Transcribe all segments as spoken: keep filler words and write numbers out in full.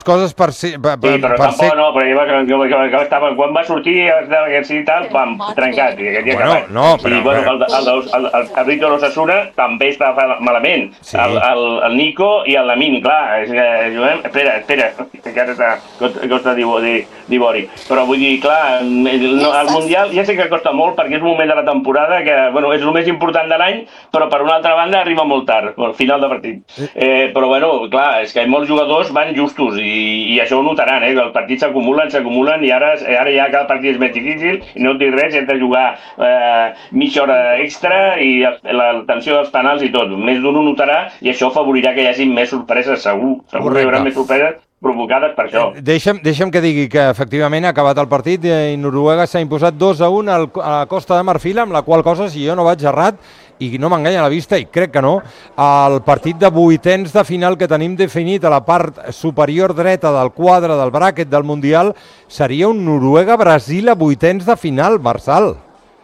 coses per ser... Per, sí, però per tampoc ser... no, però jo, que, que, que, que estava, quan va sortir aquest sí i tal, vam trencat. I aquest dia bueno, acabat. no, però... I, bueno, el, el, el, el, el, el Víctor Osasuna també estava malament. Sí. El, el, el Nico i el Lamin, clar, és que juguem... Espera, espera, que ara està, costa d'Ivori. Però vull dir, clar, el, el Mundial ja sé que costa molt perquè és un moment de la temporada que, bueno, és el més important de l'any, però per una altra banda arriba molt tard, al final de partit. Eh, però, bueno, clar, és que molts jugadors van justos i, i això ho notaran, eh? Que els partits s'acumulen, s'acumulen i ara, ara ja cada partit és més difícil i no et dic res, hem de jugar eh, mitja hora extra i la tensió dels penals i tot. Més d'un ho notarà i això afavorirà que hi hagi més sorpreses, segur. Segur que hi haurà més sorpreses provocades per això. Deixa'm, deixa'm que digui que efectivament ha acabat el partit i Noruega s'ha imposat dos a un al, a la Costa de Marfil, amb la qual cosa, si jo no vaig errat, i no m'enganya la vista, i crec que no, el partit de vuitens de final que tenim definit a la part superior dreta del quadre del bràquet del Mundial seria un Noruega-Brasil a vuitens de final, Marçal.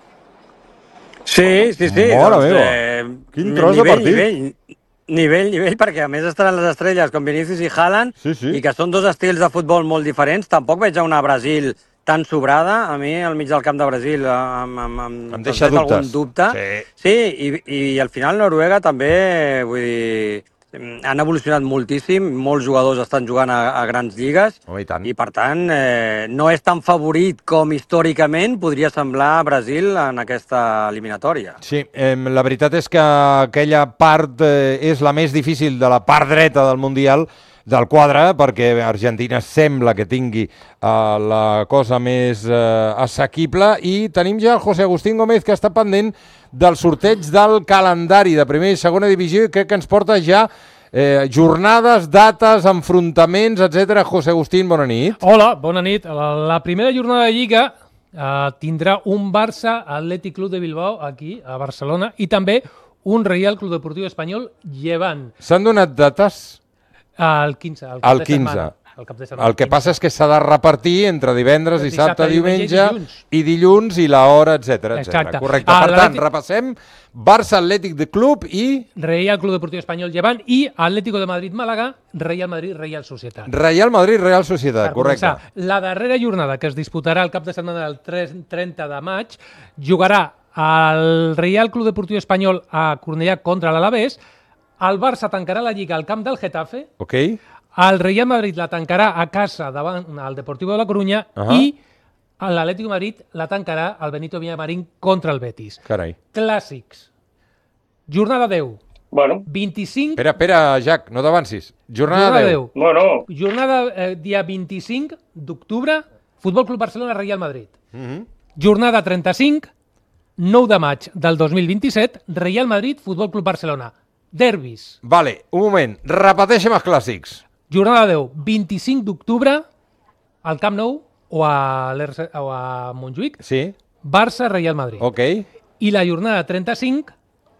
Sí, sí, sí. Mare doncs, meva, eh, quin tros de nivell, partit. Nivell, nivell, nivell, perquè a més estaran les estrelles com Vinícius i Haaland, sí, sí. i que són dos estils de futbol molt diferents. Tampoc veig a una Brasil tan sobrada. A mi, al mig del camp de Brasil, em, em, em, em deixa dubtes. algun dubte. Sí, sí i, i al final Noruega també, vull dir, han evolucionat moltíssim, molts jugadors estan jugant a, a grans lligues, oh, i, tant. i per tant eh, no és tan favorit com històricament podria semblar Brasil en aquesta eliminatòria. Sí, eh, la veritat és que aquella part eh, és la més difícil de la part dreta del Mundial, del quadre, perquè Argentina sembla que tingui uh, la cosa més uh, assequible, i tenim ja el José Agustín Gómez, que està pendent del sorteig del calendari de primera i segona divisió, i crec que ens porta ja eh, jornades, dates, enfrontaments, etcètera. José Agustín, bona nit. Hola, bona nit. La, la primera jornada de Lliga uh, tindrà un Barça Atlètic Club de Bilbao aquí, a Barcelona, i també un Real Club Deportiu Espanyol Llevant. S'han donat dates? El quinze, el cap el de quinze. setmana. El, cap de setmana, el que passa és que s'ha de repartir entre divendres, dissabte, dissabte diumenge, diumenge i dilluns, i l'hora, etcètera, etcètera. Correcte. Ah, per tant, repassem Barça Atlètic de Club i... Real Club Deportiu Espanyol Llevant i Atlético de Madrid Málaga, Real Madrid, Real Societat. Real Madrid, Real Societat, per correcte. Començar, la darrera jornada que es disputarà el cap de setmana del trenta de maig jugarà el Real Club Deportiu Espanyol a Cornellà contra l'Alavés, el Barça tancarà la Lliga al camp del Getafe, okay. el Real Madrid la tancarà a casa davant el Deportivo de la Coruña, uh -huh. i l'Atlético de Madrid la tancarà al Benito Villamarín contra el Betis. Carai. Clàssics. Jornada deu. Bueno. vint-i-cinc... Espera, espera, Jack, no t'avancis. Jornada, Jornada deu. deu. No, no. Jornada eh, dia vint-i-cinc d'octubre, Futbol Club Barcelona, Real Madrid. Uh -huh. Jornada trenta-cinc, nou de maig del dos mil vint-i-set, Real Madrid, Futbol Club Barcelona. Derbis. Vale, un moment, repeteixem els clàssics. Jornada deu, vint-i-cinc d'octubre, al Camp Nou o a, o a Montjuïc, sí. Barça, Real Madrid. Ok. I la jornada trenta-cinc,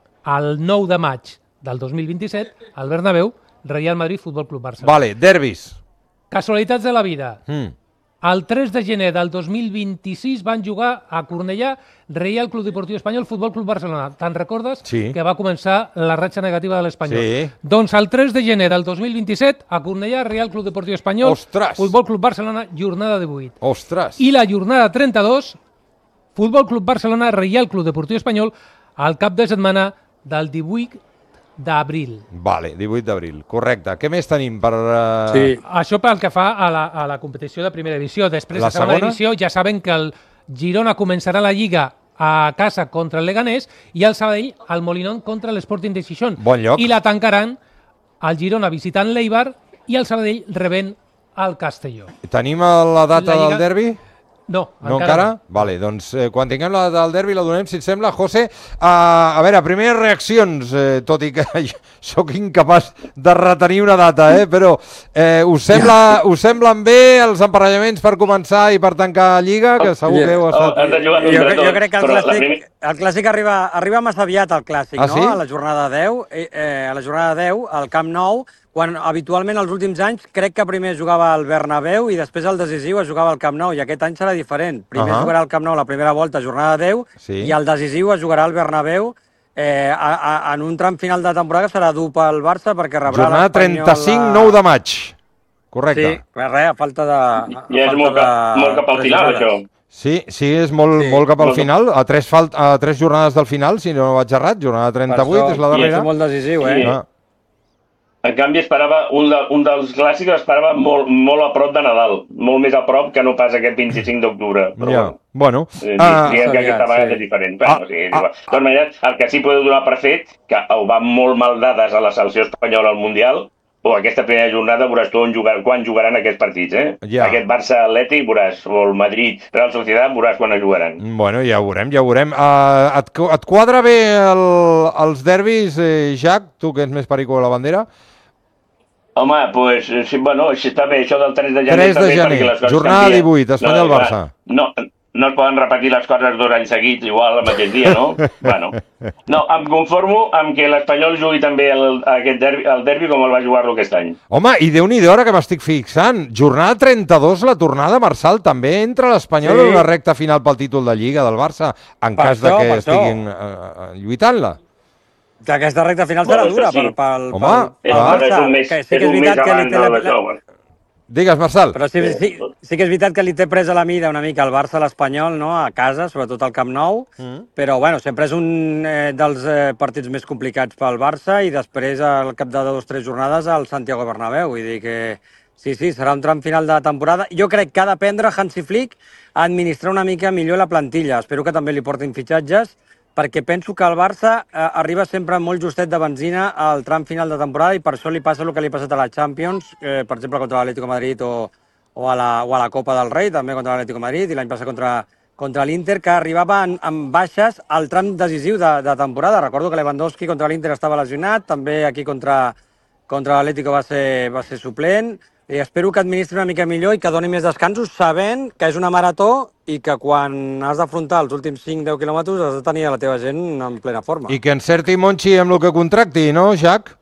el nou de maig del dos mil vint-i-set, al Bernabéu, Real Madrid, Futbol Club Barcelona. Vale, derbis. Casualitats de la vida. Mm. El tres de gener del dos mil vint-i-sis van jugar a Cornellà Real Club Deportiu Espanyol, Futbol Club Barcelona. Te'n recordes? Sí. Que va començar la ratxa negativa de l'Espanyol. Sí. Doncs el tres de gener del dos mil vint-i-set, a Cornellà, Real Club Deportiu Espanyol, Ostres. Futbol Club Barcelona, jornada divuit. Ostres. I la jornada trenta-dos, Futbol Club Barcelona, Real Club Deportiu Espanyol, al cap de setmana del divuit d'abril. Vale, divuit d'abril, correcte. Què més tenim per... Uh... Sí. Això pel que fa a la, a la competició de primera divisió. Després, la de segona segona? divisió, ja saben que el Girona començarà la Lliga a casa contra el Leganés i el Sabadell al Molinón contra l'Sporting de Gijón. Bon lloc. I la tancaran el Girona visitant l'Eibar i el Sabadell rebent el Castelló. Tenim la data la Lliga... del derbi? No, no encara, encara? no. Vale, doncs eh, quan tinguem la data del derbi la donem, si et sembla, José. Uh, a veure, primeres reaccions, eh, tot i que sóc incapaç de retenir una data, eh, però eh, us, sembla, us semblen bé els emparellaments per començar i per tancar Lliga, que segur que heu estat... Oh, jo, jo, jo crec que el clàssic, el clàssic arriba, arriba massa aviat, el clàssic, ah, no? Sí? A la jornada deu, eh, eh, a la jornada deu, al Camp Nou, quan habitualment els últims anys crec que primer jugava al Bernabéu i després el decisiu es jugava al Camp Nou, i aquest any serà diferent. Primer uh -huh. jugarà al Camp Nou la primera volta, jornada deu, sí. i el decisiu es jugarà al Bernabéu eh, a, a, en un tram final de temporada que serà dur pel Barça perquè rebrà jornada trenta-cinc, nou de maig. correcte. Sí, res, a falta de... A I és falta molt, de cap, molt cap al tres final, jornades. això. Sí, sí, és molt, Sí. molt cap al Molt- final, a tres, fal a tres jornades del final, si no vaig errat, jornada trenta-vuit Per és la això, darrera. és molt decisiu, eh? I- Ah. En canvi, esperava un, de, un dels clàssics esperava molt, molt a prop de Nadal, molt més a prop que no pas aquest vint-i-cinc d'octubre. Però Ja, bueno, bueno. eh, ah, diguem que aquesta aviat, vegada sí. és diferent. Bueno, Ah, sí, és ah, igual. De totes maneres, el que sí podeu donar per fet, que ho va molt mal dades a la selecció espanyola al Mundial, o aquesta primera jornada veuràs tu on jugar, quan jugaran aquests partits, eh? Ja. Aquest Barça-Atlètic veuràs, o el Madrid, Real Societat, veuràs quan es jugaran. Bueno, ja ho veurem, ja ho veurem. Uh, et, co- et quadra bé el, els derbis, eh, Jack, tu que ets més perico de la bandera? Home, doncs, pues, sí, bueno, així està bé, això del tres de gener tres de també, gener, perquè les coses jornada canvien. divuit, Espanyol-Barça. No, no, no es poden repetir les coses dos anys seguits igual el mateix dia, no? Bueno, no, em conformo amb que l'Espanyol jugui també el, aquest derbi, el derbi com el va jugar-lo aquest any. Home, i Déu-n'hi-do ara que m'estic fixant. Jornada trenta-dos, la tornada, Marçal, també entra l'Espanyol Sí. en una recta final pel títol de Lliga del Barça, en Per cas de això, que per això. estiguin uh, lluitant-la. Que aquesta recta final serà Bueno, dura això sí. pel, pel, Home, pel, És, pel Ah. però és Barça. un mes, Que sí és que és un mes veritat que li abans té de la, d'això. bueno. Digues, Marçal. Però sí, sí, sí que és veritat que li té presa la mida una mica el Barça a l'Espanyol, no? A casa, sobretot al Camp Nou, Mm. però bueno, sempre és un eh, dels eh, partits més complicats pel Barça i després al cap de dues o tres jornades al Santiago Bernabéu. Vull dir que sí, sí, serà un tram final de temporada. Jo crec que ha d'aprendre Hansi Flick a administrar una mica millor la plantilla. Espero que també li portin fitxatges, perquè penso que el Barça eh, arriba sempre molt justet de benzina al tram final de temporada i per això li passa el que li ha passat a la Champions, eh, per exemple, contra l'Atlético de Madrid o, o, a la, o a la Copa del Rei, també contra l'Atlético de Madrid, i l'any passat contra, contra l'Inter, que arribava en, en baixes al tram decisiu de, de temporada. Recordo que Lewandowski contra l'Inter estava lesionat, també aquí contra, contra l'Atlético va ser, va ser suplent, i espero que administri una mica millor i que doni més descansos, sabent que és una marató i que quan has d'afrontar els últims cinc deu quilòmetres has de tenir a la teva gent en plena forma. I que encerti Monchi amb el que contracti, no, Jack?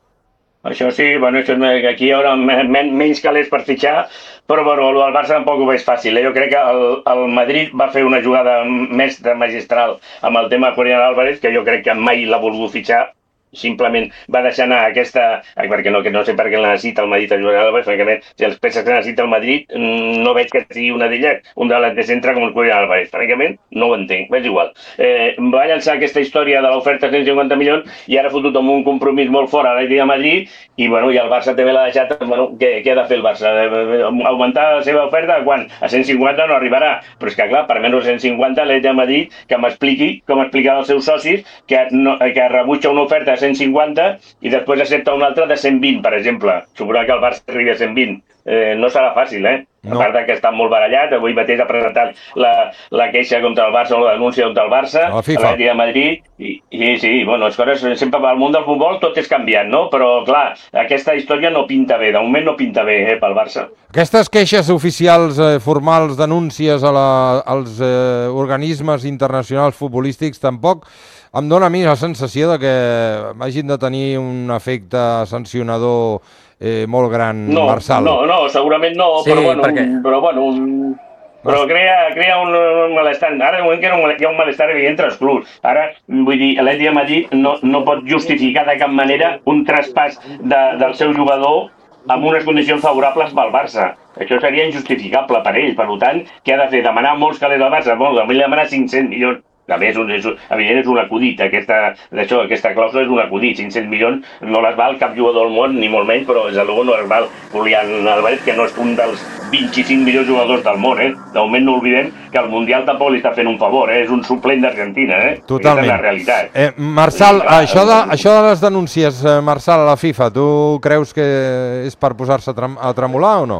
Això sí, bueno, això, no- que aquí hi haurà men, men, menys calés per fitxar, però bueno, el Barça tampoc ho veig fàcil. Eh? Jo crec que el, el Madrid va fer una jugada més de magistral amb el tema Julián Álvarez, que jo crec que mai l'ha volgut fitxar, simplement va deixar anar aquesta... Ai, perquè no, que no sé per què la necessita el Madrid a Julián Álvarez, francament, si els peces que necessita el Madrid mm, no veig que sigui una d'elles, un de de centre com el Julián Álvarez, francament no ho entenc, és igual. Eh, va llançar aquesta història de l'oferta de cent cinquanta milions i ara ha fotut amb un compromís molt fort a l'Atlètic de Madrid i, bueno, i el Barça també l'ha deixat, bueno, què, què ha de fer el Barça? Eh, augmentar la seva oferta? Quan? A cent cinquanta no arribarà, però és que clar, per menys de cent cinquanta l'Atlètic de Madrid que m'expliqui com explicarà als seus socis que, no, que rebutja una oferta de cent cinquanta i després accepta una altra de cent vint, per exemple. Suposant que el Barça arribi a cent vint. Eh, no serà fàcil, eh? No. A part de que està molt barallat, avui mateix ha presentat la, la queixa contra el Barça o la denúncia contra el Barça, A la a FIFA. l'Atlètic de Madrid, i, i sí, bueno, les coses sempre al món del futbol tot és canviant, no? Però clar, aquesta història no pinta bé, de moment no pinta bé eh, pel Barça. Aquestes queixes oficials, eh, formals, denúncies a la, als eh, organismes internacionals futbolístics tampoc em dóna a mi la sensació de que hagin de tenir un efecte sancionador eh, molt gran, No, Marçal. no, no, segurament no, Sí, però bueno, perquè- però bueno, un- però crea, crea un, un malestar. Ara de moment que hi ha un malestar evident entre els clubs. Ara, vull dir, l'Atlètic de Madrid no, no pot justificar de cap manera un traspàs de, del seu jugador amb unes condicions favorables pel Barça. Això seria injustificable per ell. Per tant, què ha de fer? Demanar molts calés al Barça? Bueno, també demanar cinc-cents milions. També és un, és un, evident, és un acudit. Aquesta, d'això, aquesta clàusula és un acudit. cinc-cents milions no les val cap jugador del món, ni molt menys, però des de luego no les val Julián Álvarez, que no és un dels vint-i-cinc millors jugadors del món. Eh? De moment no oblidem que el Mundial tampoc li està fent un favor. Eh? És un suplent d'Argentina. Eh? Totalment. Aquesta és la realitat. Eh, Marçal, Clar, això de, això de les denúncies, eh, Marçal, a la FIFA, tu creus que és per posar-se a, trem a tremolar o no?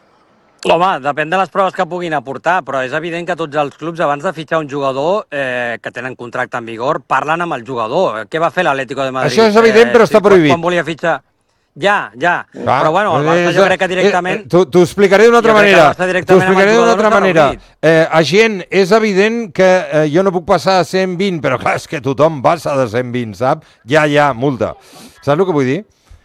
Home, depèn de les proves que puguin aportar, però és evident que tots els clubs, abans de fitxar un jugador eh, que tenen contracte en vigor, parlen amb el jugador. Què va fer l'Atlético de Madrid? Això és evident, però està quan- prohibit. Quan volia fitxar... Ja, ja. Va, però bueno, el Barça és- jo crec que directament... Eh, T'ho t'ho explicaré d'una altra Jo crec que el manera. Barça T'ho directament amb explicaré el d'una jugador altra està manera. reunit. Eh, agent, és evident que eh, jo no puc passar a cent vint, però clar, és que tothom passa de cent vint, sap? Ja, ja, multa. Saps el que vull dir?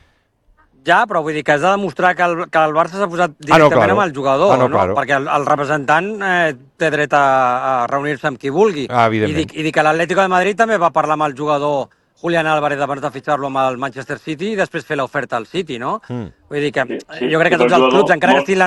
Ja, però vull dir que has de demostrar que el, que el Barça s'ha posat Ah, no, directament claro. amb el jugador, Ah, no, no? claro. Perquè el, el representant eh, té dret a, a reunir-se amb qui vulgui. Ah, evidentment. I dic, i dic que l'Atlético de Madrid també va parlar amb el jugador Julián Álvarez abans de fitxar-lo amb el Manchester City i després fer l'oferta al City, no? Mm. Vull dir que Sí, sí. jo crec que Però tots els jugador clubs, encara que molt- estiguin